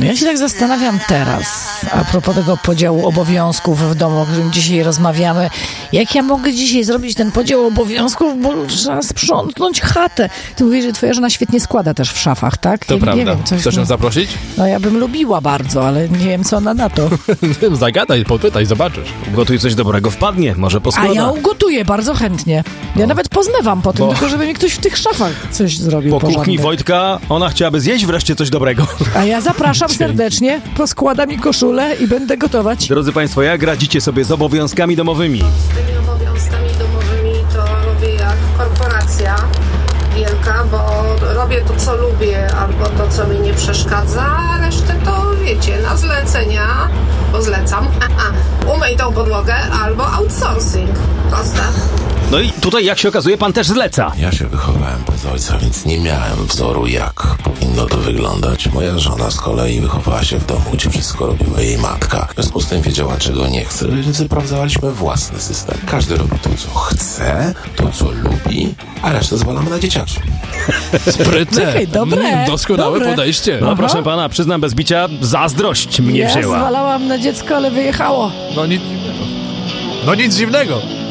Ja się tak zastanawiam teraz, a propos tego podziału obowiązków w domu, o którym dzisiaj rozmawiamy. Jak ja mogę dzisiaj zrobić ten podział obowiązków, bo trzeba sprzątnąć chatę. Ty mówisz, że twoja żona świetnie składa też w szafach, tak? To prawda. Nie wiem, Chcesz ją zaprosić? No ja bym lubiła bardzo, ale nie wiem, co ona na to. Zagadaj, popytaj, zobaczysz. Gotuj coś dobrego, wpadnie, może A poskłada. ja ugotuję bardzo chętnie. Ja nawet pozmywam po tym, tylko żeby mi ktoś w tych szafach coś zrobił Po kuchni porządek. Wojtka ona chciałaby zjeść wreszcie coś dobrego. A ja zapraszam serdecznie, poskłada mi koszulę i będę gotować. Drodzy Państwo, jak radzicie sobie z obowiązkami domowymi? Z tymi obowiązkami domowymi to robię jak korporacja wielka, bo robię to, co lubię, albo to, co mi nie przeszkadza, a resztę to wiecie, na zlecenia, bo zlecam, umyj tą podłogę, albo outsourcing, proste. No i tutaj, jak się okazuje, pan też zleca. Ja się wychowałem bez ojca, więc nie miałem wzoru, jak powinno to wyglądać. Moja żona z kolei wychowała się w domu, gdzie wszystko robiła jej matka. W związku z tym wiedziała, czego nie chce, więc wypracowaliśmy własny system. Każdy robi to, co chce, to, co lubi, a resztę zwalamy na dzieciaki. Sprytne. Czekaj, dobre, Doskonałe dobre. podejście. No proszę pana, przyznam bez bicia, zazdrość mnie Ja wzięła. zwalałam na dziecko, ale wyjechało. No nic dziwnego.